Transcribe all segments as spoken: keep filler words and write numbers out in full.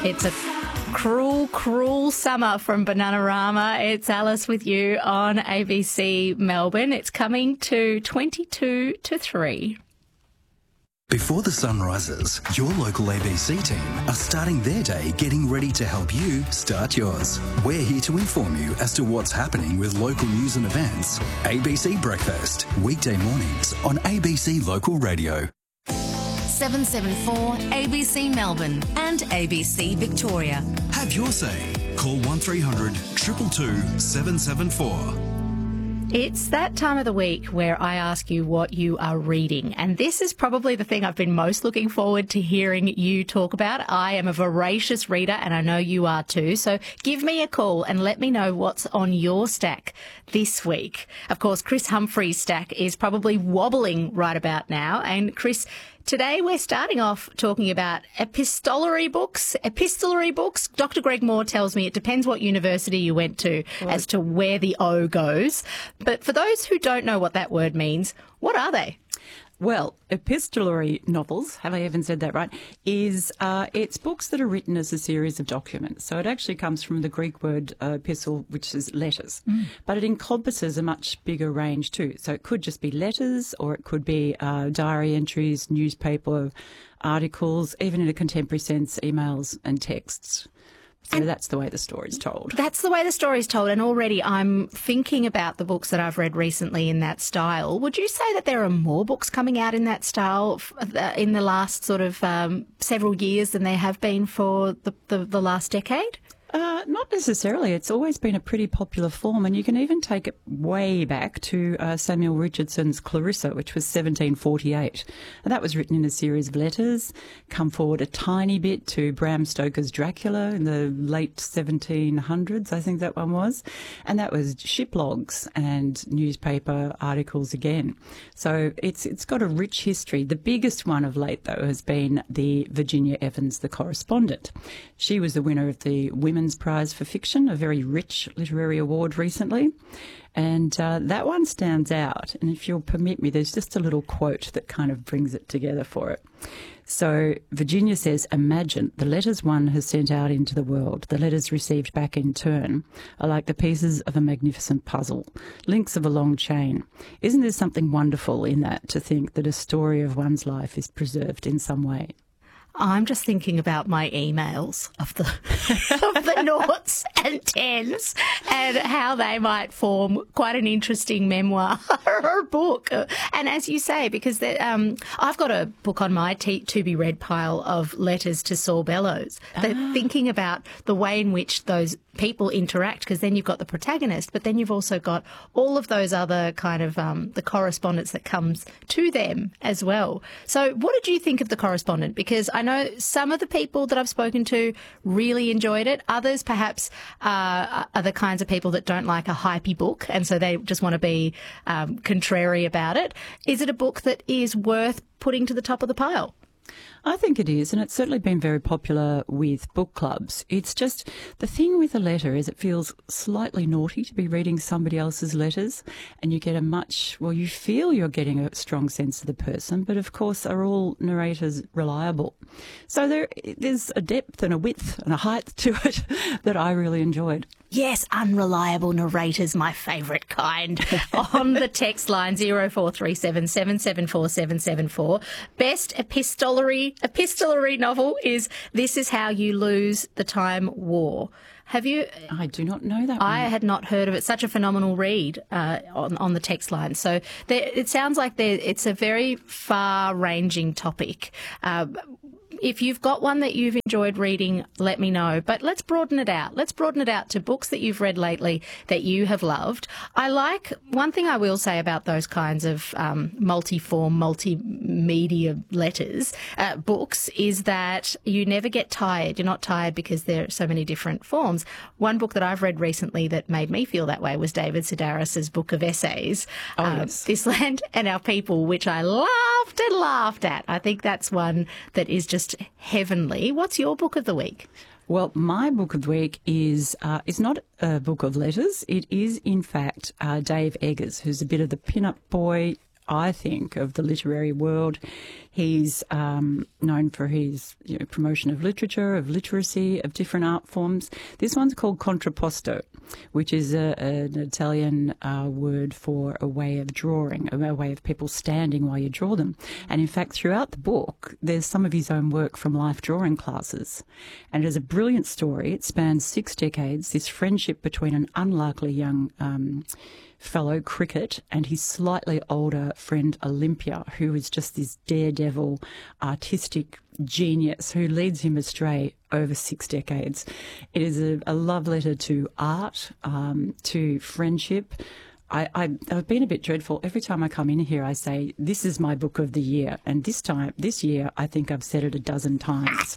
It's a cruel, cruel summer from Bananarama. It's Alice with you on A B C Melbourne. It's coming to twenty-two to three. Before the sun rises, your local A B C team are starting their day getting ready to help you start yours. We're here to inform you as to what's happening with local news and events. A B C Breakfast, weekday mornings on A B C Local Radio. seven seven four A B C Melbourne and A B C Victoria. Have your say. Call one three hundred two two two seven seven four. It's that time of the week where I ask you what you are reading, and this is probably the thing I've been most looking forward to hearing you talk about. I am a voracious reader, and I know you are too, so give me a call and let me know what's on your stack this week. Of course, Chris Humphrey's stack is probably wobbling right about now, and Chris, today we're starting off talking about epistolary books. Epistolary books, Doctor Greg Moore tells me it depends what university you went to right. as to where the O goes. But for those who don't know what that word means, what are they? Well, epistolary novels, have I even said that right, is uh, it's books that are written as a series of documents. So it actually comes from the Greek word uh, epistle, which is letters. Mm. But it encompasses a much bigger range too. So it could just be letters, or it could be uh, diary entries, newspaper articles, even in a contemporary sense, emails and texts. So and that's the way the story's told. That's the way the story's told. And already I'm thinking about the books that I've read recently in that style. Would you say that there are more books coming out in that style in the last sort of um, several years than there have been for the, the, the last decade? Uh, not necessarily. It's always been a pretty popular form, and you can even take it way back to uh, Samuel Richardson's Clarissa, which was seventeen forty-eight. And that was written in a series of letters, come forward a tiny bit to Bram Stoker's Dracula in the late seventeen hundreds, I think that one was. And that was ship logs and newspaper articles again. So it's it's got a rich history. The biggest one of late, though, has been the Virginia Evans, The Correspondent. She was the winner of the Women's Prize for Fiction, a very rich literary award recently. And uh, that one stands out. And if you'll permit me, there's just a little quote that kind of brings it together for it. So Virginia says, "Imagine the letters one has sent out into the world, the letters received back in turn, are like the pieces of a magnificent puzzle, links of a long chain. Isn't there something wonderful in that, to think that a story of one's life is preserved in some way?" I'm just thinking about my emails of the of the noughts and tens and how they might form quite an interesting memoir or book. And as you say, because um, I've got a book on my t- to-be-read pile of letters to Saul Bellows, that ah. thinking about the way in which those people interact, because then you've got the protagonist, but then you've also got all of those other kind of um, the correspondence that comes to them as well. So what did you think of The Correspondent? Because I know some of the people that I've spoken to really enjoyed it. Others perhaps uh, are the kinds of people that don't like a hypey book, and so they just want to be um, contrary about it. Is it a book that is worth putting to the top of the pile? I think it is, and it's certainly been very popular with book clubs. It's just the thing with a letter is it feels slightly naughty to be reading somebody else's letters, and you get a much, well, you feel you're getting a strong sense of the person, but of course are all narrators reliable? So there, there's a depth and a width and a height to it that I really enjoyed. Yes, unreliable narrators, my favourite kind. On the text line zero four three seven seven seven four seven seven four. Best epistolary epistolary novel is This Is How You Lose the Time War. Have you? I do not know that I one. had not heard of it. Such a phenomenal read uh, on, on the text line. So there, it sounds like there, it's a very far-ranging topic. Uh, If you've got one that you've enjoyed reading, let me know. But let's broaden it out. Let's broaden it out to books that you've read lately that you have loved. I like, one thing I will say about those kinds of um, multi-form, multimedia letters, uh, books, is that you never get tired. You're not tired because there are so many different forms. One book that I've read recently that made me feel that way was David Sedaris's book of essays, oh, uh, yes. This Land and Our People, which I laughed and laughed at. I think that's one that is just heavenly. What's your book of the week? Well, my book of the week is uh, is not a book of letters. It is, in fact, uh, Dave Eggers, who's a bit of the pin-up boy I think, of the literary world. He's um, known for his you know, promotion of literature, of literacy, of different art forms. This one's called contrapposto, which is a, an Italian uh, word for a way of drawing, a way of people standing while you draw them. And in fact, throughout the book, there's some of his own work from life drawing classes. And it is a brilliant story. It spans six decades, this friendship between an unlikely young um, fellow cricket and his slightly older friend Olympia, who is just this daredevil artistic genius who leads him astray over six decades. It is a, a love letter to art, um, to friendship. I, I, I've been a bit dreadful. Every time I come in here, I say, this is my book of the year. And this time, this year, I think I've said it a dozen times.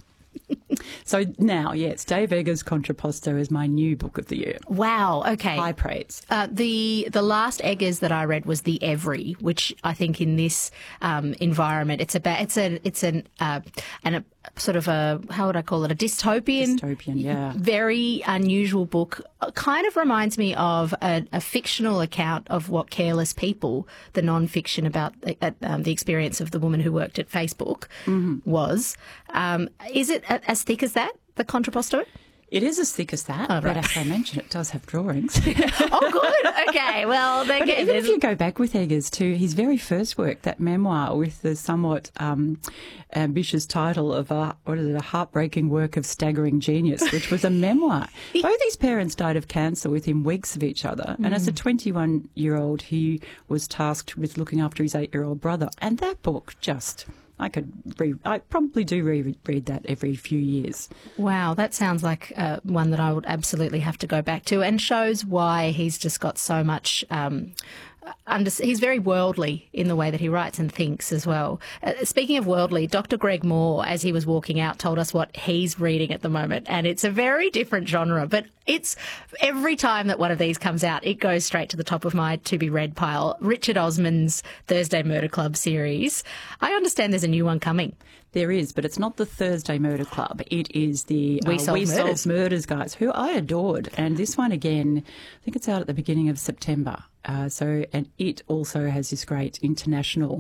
So now, yes, Dave Eggers' Contrapposto is my new book of the year. Wow, okay. High praise. Uh, the the last Eggers that I read was The Every, which I think in this um, environment, it's about it's a it's an uh, and a sort of a, how would I call it, a dystopian, Dystopian, yeah. very unusual book. Kind of reminds me of a, a fictional account of what Careless People, the non-fiction about uh, um, the experience of the woman who worked at Facebook, mm-hmm. was. Um, is it as thick as that, the Contrapposto? It is as thick as that, oh, but right. as I mentioned, it does have drawings. Oh, good. Okay, well, they're but getting even if you go back with Eggers to his very first work, that memoir with the somewhat um, ambitious title of a, what is it, a heartbreaking work of staggering genius, which was a memoir. Both his parents died of cancer within weeks of each other, mm. and as a twenty-one-year-old, he was tasked with looking after his eight-year-old brother, and that book just... I could re- I probably do re-read that every few years. Wow, that sounds like uh, one that I would absolutely have to go back to, and shows why he's just got so much. Um, under- he's very worldly in the way that he writes and thinks as well. Uh, speaking of worldly, Doctor Greg Moore, as he was walking out, told us what he's reading at the moment, and it's a very different genre, but it's every time that one of these comes out, it goes straight to the top of my to-be-read pile. Richard Osman's Thursday Murder Club series. I understand there's a new one coming. There is, but it's not the Thursday Murder Club. It is the We, uh, Solve, we Murders. Solve Murders guys, who I adored. And this one, again, I think it's out at the beginning of September. Uh, so, and it also has this great international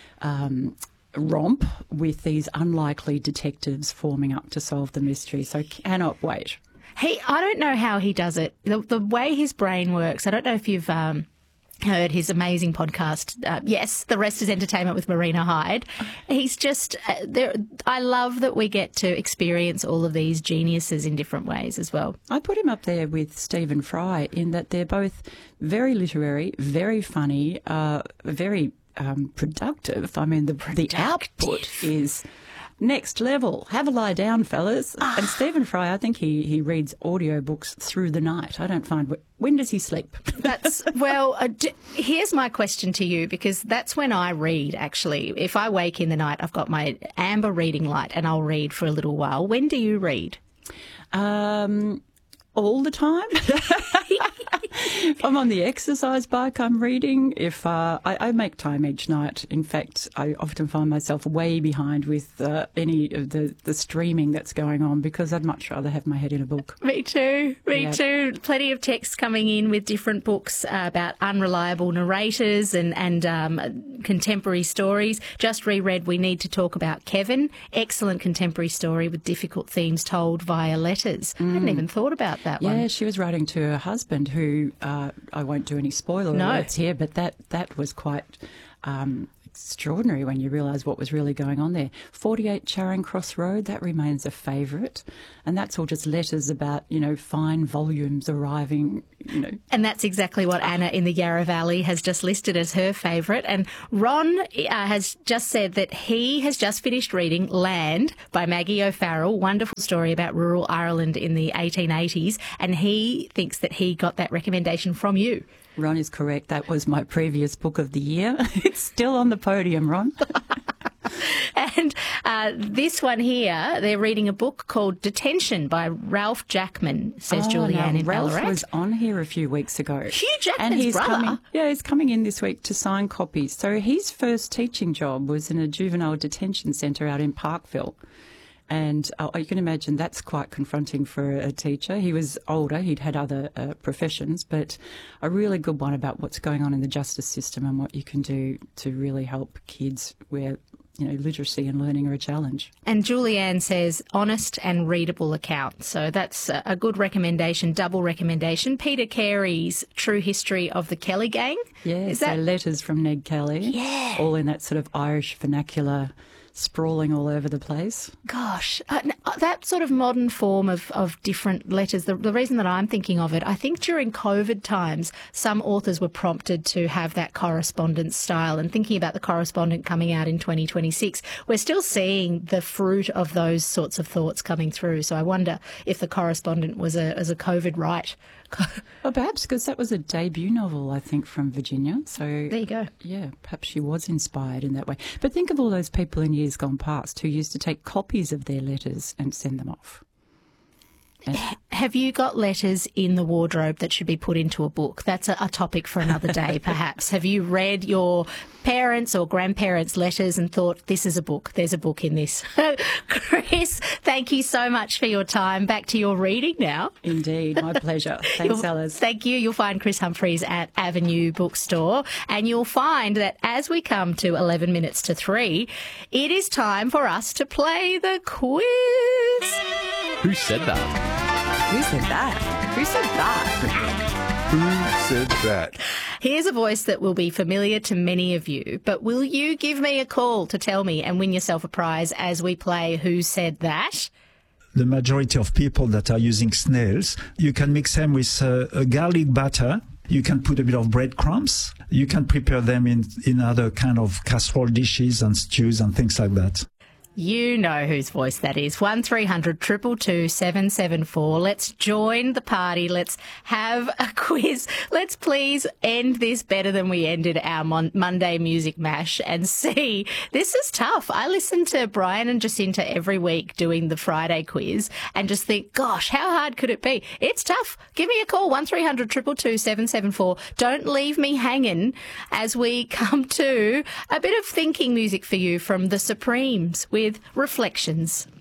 um, romp with these unlikely detectives forming up to solve the mystery. So cannot wait. He, I don't know how he does it. The, the way his brain works, I don't know if you've um, heard his amazing podcast, uh, yes, The Rest is Entertainment with Marina Hyde. He's just, uh, there. I love that we get to experience all of these geniuses in different ways as well. I put him up there with Stephen Fry in that they're both very literary, very funny, uh, very um, productive. I mean, the, the output is... next level. Have a lie down, fellas. And Stephen Fry, I think he, he reads audiobooks through the night. I don't find... When does he sleep? That's well, uh, d- here's my question to you, because that's when I read, actually. If I wake in the night, I've got my amber reading light and I'll read for a little while. When do you read? Um... All the time. If I'm on the exercise bike, I'm reading. If uh, I, I make time each night. In fact, I often find myself way behind with uh, any of the, the streaming that's going on, because I'd much rather have my head in a book. Me too. Me Yeah. too. Plenty of texts coming in with different books uh, about unreliable narrators and, and um, contemporary stories. Just reread We Need to Talk About Kevin. Excellent contemporary story with difficult themes told via letters. I hadn't even thought about that Yeah, one. she was writing to her husband, who uh, I won't do any spoiler No. alerts here, but that that was quite um, extraordinary when you realise what was really going on there. forty-eight Charing Cross Road, that remains a favourite, and that's all just letters about, you know, fine volumes arriving, you know. And that's exactly what Anna in the Yarra Valley has just listed as her favourite. And Ron uh, has just said that he has just finished reading Land by Maggie O'Farrell, wonderful story about rural Ireland in the eighteen eighties. And he thinks that he got that recommendation from you. Ron is correct. That was my previous book of the year. It's still on the podium, Ron. And uh, this one here, they're reading a book called Detention by Ralph Jackman, says Oh, Julianne no, in Ralph Ballarat. was on here a few weeks ago. Hugh Jackman's and he's brother. Coming, yeah, he's coming in this week to sign copies. So his first teaching job was in a juvenile detention centre out in Parkville. And uh, you can imagine that's quite confronting for a teacher. He was older, he'd had other uh, professions, but a really good one about what's going on in the justice system and what you can do to really help kids where, you know, literacy and learning are a challenge. And Julianne says honest and readable account. So that's a good recommendation, double recommendation. Peter Carey's True History of the Kelly Gang. Yeah, Is so that... letters from Ned Kelly. Yeah. All in that sort of Irish vernacular, sprawling all over the place. Gosh, uh, that sort of modern form of, of different letters, the, the reason that I'm thinking of it, I think during COVID times, some authors were prompted to have that correspondence style, and thinking about the correspondent coming out in twenty twenty-six, we're still seeing the fruit of those sorts of thoughts coming through. So I wonder if the correspondent was a, as a COVID write. Well, perhaps because that was a debut novel, I think, from Virginia. So there you go. Yeah, perhaps she was inspired in that way. But think of all those people in years gone past who used to take copies of their letters and send them off. And have you got letters in the wardrobe that should be put into a book? That's a, a topic for another day, perhaps. Have you read your parents' or grandparents' letters and thought, this is a book, there's a book in this? Chris, thank you so much for your time. Back to your reading now. Indeed, my pleasure. Thanks, You'll, Alice. Thank you. You'll find Chris Humphreys at Avenue Bookstore, and you'll find that as we come to eleven minutes to three, it is time for us to play the quiz. Who said that? Who said that? Who said that? Who said that? Here's a voice that will be familiar to many of you, but will you give me a call to tell me and win yourself a prize as we play Who Said That? The majority of people that are using snails, you can mix them with uh, a garlic batter. You can put a bit of breadcrumbs. You can prepare them in, in other kind of casserole dishes and stews and things like that. You know whose voice that is. one three hundred two two two seven seven four. Let's join the party. Let's have a quiz. Let's please end this better than we ended our mon- Monday Music Mash and see. This is tough. I listen to Brian and Jacinta every week doing the Friday quiz and just think, gosh, how hard could it be? It's tough. Give me a call, one three hundred two two two seven seven four. Don't leave me hanging as we come to a bit of thinking music for you from The Supremes with Reflections.